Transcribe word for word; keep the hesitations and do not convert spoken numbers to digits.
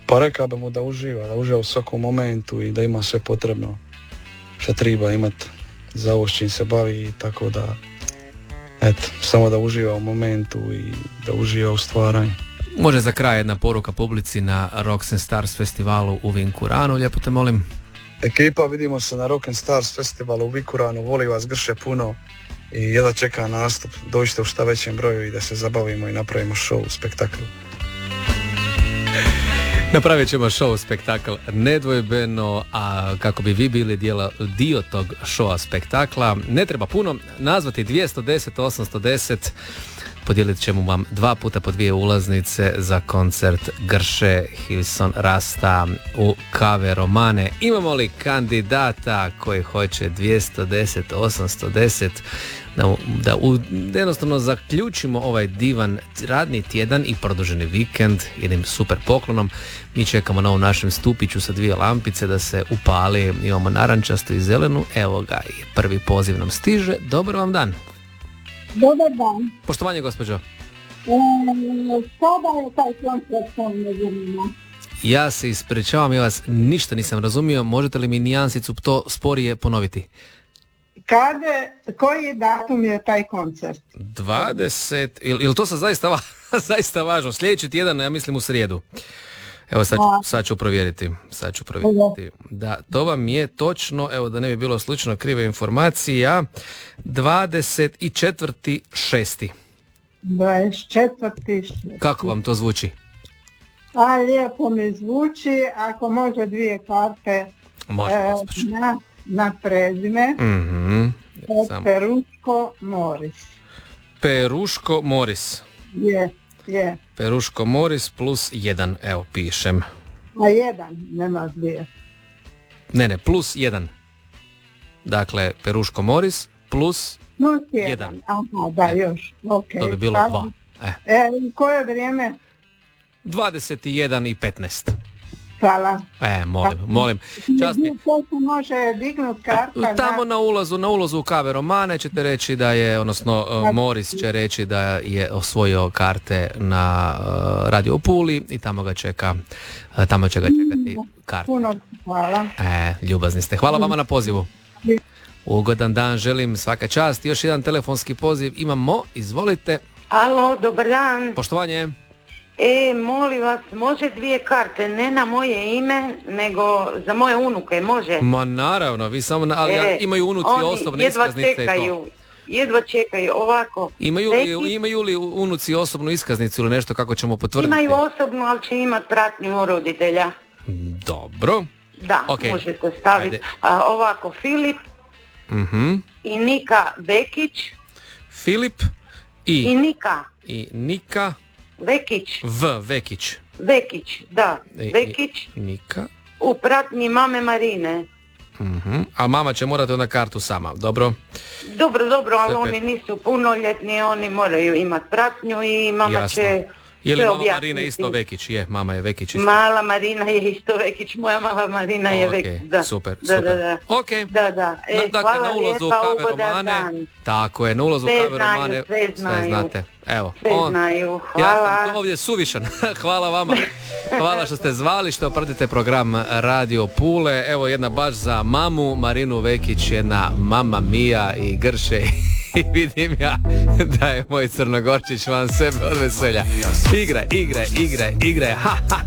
Pa rekao bi mu da uživa, da uživa u svakom momentu i da ima sve potrebno što treba imati za ovo s čim se bavi, tako da eto, samo da uživa u momentu i da uživa u stvaranju. Može za kraj jedna poruka publici na Rocks and Stars festivalu u Vinkuranu, lijepo te molim. Ekipa, vidimo se na Rock and Stars festivalu u Vinkuranu, voli vas Grše puno i jedva čeka nastup, dođite u šta većem broju i da se zabavimo i napravimo show, spektakl. Napravit ćemo show, spektakl nedvojbeno, a kako bi vi bili dijela, dio tog showa, spektakla, ne treba puno, nazvati dvjesto deset osamsto deset, podijelit ćemo vam dva puta po dvije ulaznice za koncert Grše Hilson Rasta u Kave Romane. Imamo li kandidata koji hoće dvjesto deset osamsto deset da, da, u, da jednostavno zaključimo ovaj divan radni tjedan i produženi vikend jednim super poklonom. Mi čekamo na ovom našem stupiću sa dvije lampice da se upali, imamo narančastu i zelenu, evo ga i prvi poziv nam stiže. Dobar vam dan. Dobar dan. Poštovanje, gospođo. E, kada je taj koncert pomezanima? Ja se ispričavam, ja vas ništa nisam razumio. Možete li mi nijansicu to sporije ponoviti? Kada, koji je datum je taj koncert? dvadeset, ili il to sad zaista, va, zaista važno? Sljedeći tjedan, ja mislim u srijedu. Evo sad ću, sad ću provjeriti. Sad ću provjeriti. Da, to vam je točno, evo da ne bi bilo slučajno krive informacija, dvadeset četvrti šesti dvadeset četvrti šesti Kako vam to zvuči? A lijepo mi zvuči, ako može dvije karte Može, e, na, na prezime. Mm-hmm. Peruško Moris. Peruško Moris. Je, je. Peruško Moris plus jedan, evo pišem. A jedan, nema dvije. Ne, ne, plus jedan. Dakle, Peruško Moris plus plus jedan. jedan. Aha, da, e. još. Okay. To bi bilo Sad, dva. E. E, koje vrijeme? dvadeset jedan i petnaest Hvala. E, molim, molim. Časni. To se može dignuti karta. Tamo na ulazu, na ulazu u Kave Romane ćete reći da je, odnosno uh, Moris će reći da je osvojio karte na uh, Radio u Puli i tamo ga čeka, uh, tamo će ga čekati karte. Puno hvala. E, ljubazni ste. Hvala vama na pozivu. Ugodan dan želim, svaka čast. Još jedan telefonski poziv imamo, izvolite. Alo, dobar dan. Poštovanje. E, molim vas, može dvije karte, ne na moje ime, nego za moje unuke, može? Ma naravno, vi samo, na, ali e, imaju unuci osobne iskaznice čekaju, i to. Jedva čekaju, ovako. Imaju li, imaju li unuci osobnu iskaznicu ili nešto kako ćemo potvrditi? Imaju osobnu, ali će imati pratnju roditelja. Dobro. Da, okay. Možete staviti. A, ovako, Filip uh-huh. i Nika Vekić. Filip i... I Nika. I Nika... Vekić. V, Vekić. Vekić, da. I, Vekić. I, Nika. U pratnji mame Marine. Uh-huh. A mama će morati onda kartu sama, dobro? Dobro, dobro, ali Sve oni nisu punoljetni, oni moraju imati pratnju i mama Jasno. će... Je li mama Marina isto Vekić? Je, mama je Vekić isto. Mala Marina je isto Vekić, moja mala Marina je okay, Vekić, da. Super, da, super. Da, da. Ok, da, da. E, na, dakle hvala na ulazu u Kave Romane, dan. tako je, na ulazu u Kave Romane, sve, sve znate. Evo, sve on, znaju, hvala. Ja sam ovdje suvišan, hvala vama, hvala što ste zvali, što pratite program Radio Pule, evo jedna baš za mamu Marinu Vekić, jedna Mama Mia i Grše. I vidim ja da je moj Crnogorčić van sebe od veselja. Igraj, igraj, igraj, igraj, ha, ha,